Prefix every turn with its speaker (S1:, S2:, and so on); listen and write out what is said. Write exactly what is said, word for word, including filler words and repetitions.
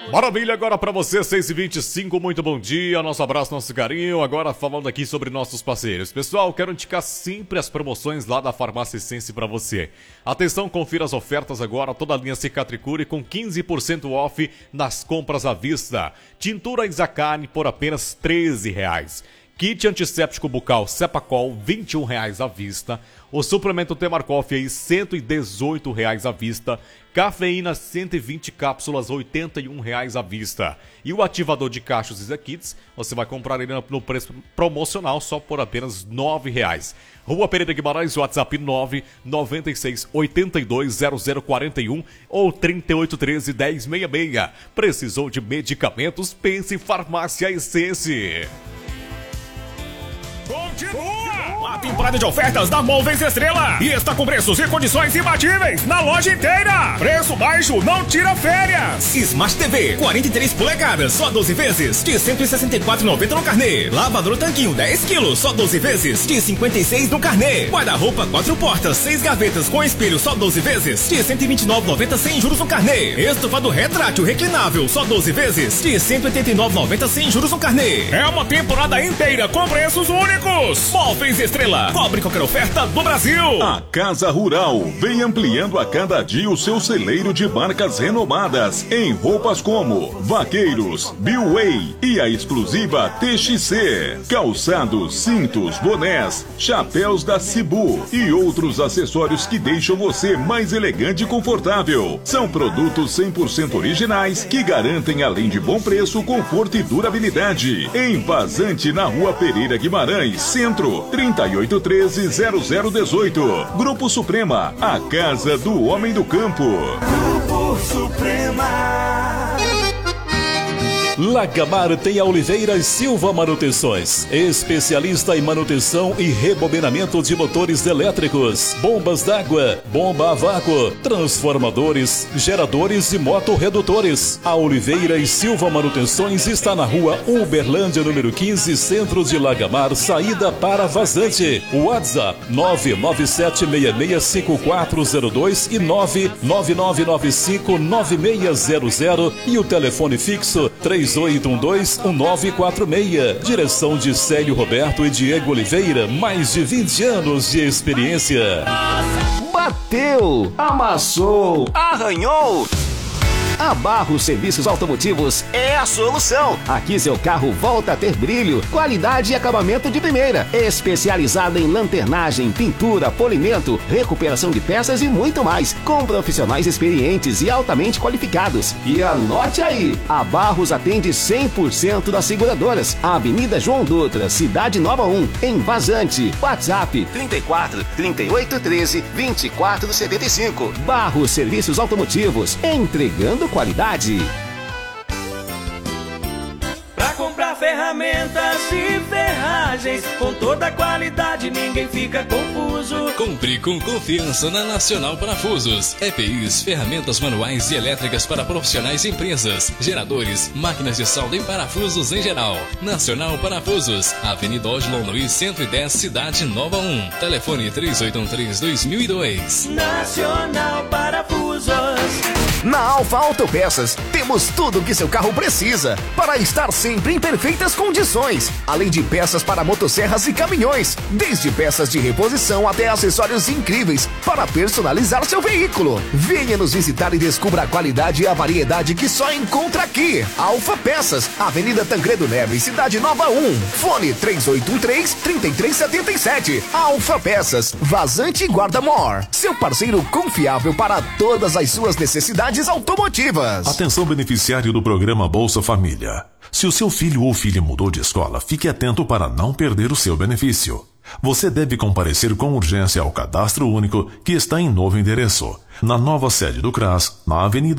S1: Maravilha, agora pra você, seis e vinte e cinco, muito bom dia, nosso abraço, nosso carinho. Agora falando aqui sobre nossos parceiros. Pessoal, quero indicar sempre as promoções lá da Farmácia Essence pra você. Atenção, confira as ofertas agora, toda a linha Cicatricure com quinze por cento off nas compras à vista. Tintura Isacane por apenas treze reais. Kit antisséptico bucal Cepacol, vinte e um reais à vista. O suplemento Temarcoff aí, cento e dezoito reais à vista. Cafeína cento e vinte cápsulas, oitenta e um reais à vista. E o ativador de cachos Isa Kits, você vai comprar ele no preço promocional só por apenas nove reais. Rua Pereira Guimarães, WhatsApp nove nove seis oito dois zero zero quatro um ou trinta e oito, treze, dez, sessenta e seis. Precisou de medicamentos? Pense em Farmácia Essence.
S2: Continua! A temporada de ofertas da Móveis Estrela e está com preços e condições imbatíveis na loja inteira. Preço baixo, não tira férias.
S3: Smart T V quarenta e três polegadas, só doze vezes de cento e sessenta e quatro reais e noventa centavos no carnê. Lavador Tanquinho dez quilos, só doze vezes de cinquenta e seis reais no carnê. Guarda-roupa quatro portas, seis gavetas com espelho, só doze vezes de cento e vinte e nove reais e noventa centavos sem juros no carnê. Estofado retrátil reclinável, só doze vezes de cento e oitenta e nove reais e noventa centavos sem juros no carnê.
S2: É uma temporada inteira com preços únicos. Móveis Estrela, cobre qualquer oferta do Brasil.
S4: A Casa Rural vem ampliando a cada dia o seu celeiro de marcas renomadas em roupas como Vaqueiros, Billway e a exclusiva T X C. Calçados, cintos, bonés, chapéus da Cibu e outros acessórios que deixam você mais elegante e confortável. São produtos cem por cento originais que garantem, além de bom preço, conforto e durabilidade. Em Vazante, na Rua Pereira Guimarães, Centro, trinta e oito treze, zero zero dezoito. Grupo Suprema, a casa do homem do campo.
S5: Grupo Suprema.
S6: Lagamar tem a Oliveira e Silva Manutenções, especialista em manutenção e rebobinamento de motores elétricos, bombas d'água, bomba a vácuo, transformadores, geradores e motorredutores. A Oliveira e Silva Manutenções está na rua Uberlândia, número quinze, centro de Lagamar, saída para Vazante. WhatsApp nove nove sete seis seis cinco quatro zero dois e nove nove nove nove cinco nove seis zero zero e o telefone fixo três oito um dois um nove quatro seis. Direção de Célio Roberto e Diego Oliveira, mais de vinte anos de experiência.
S7: Bateu, amassou, arranhou. A Barros Serviços Automotivos é a solução. Aqui seu carro volta a ter brilho, qualidade e acabamento de primeira. Especializada em lanternagem, pintura, polimento, recuperação de peças e muito mais. Com profissionais experientes e altamente qualificados. E anote aí, a Barros atende cem por cento das seguradoras. Avenida João Dutra, Cidade Nova um, em Vazante. WhatsApp trinta e quatro, trinta e oito, treze, vinte e quatro, setenta e cinco. Barros Serviços Automotivos, entregando qualidade.
S5: Pra comprar ferramentas e ferragens com toda a qualidade, ninguém fica confuso.
S8: Compre com confiança na Nacional Parafusos. E P Is, ferramentas manuais e elétricas para profissionais e empresas, geradores, máquinas de solda e parafusos em geral. Nacional Parafusos, Avenida Oslo Luiz cento e dez, Cidade Nova um. Telefone três oito um três, dois mil e dois.
S5: Nacional Parafusos.
S7: Na Alfa Autopeças, temos tudo o que seu carro precisa para estar sempre em perfeitas condições. Além de peças para motosserras e caminhões, desde peças de reposição até acessórios incríveis para personalizar seu veículo. Venha nos visitar e descubra a qualidade e a variedade que só encontra aqui. Alfa Peças, Avenida Tancredo Neves, Cidade Nova um. Fone três oito um três, três três sete sete. Alfa Peças, Vazante e Guarda-Mor. Seu parceiro confiável para todas as suas necessidades automotivas.
S4: Atenção, beneficiário do programa Bolsa Família. Se o seu filho ou filha mudou de escola, fique atento para não perder o seu benefício. Você deve comparecer com urgência ao Cadastro Único, que está em novo endereço, na nova sede do C R A S, na Avenida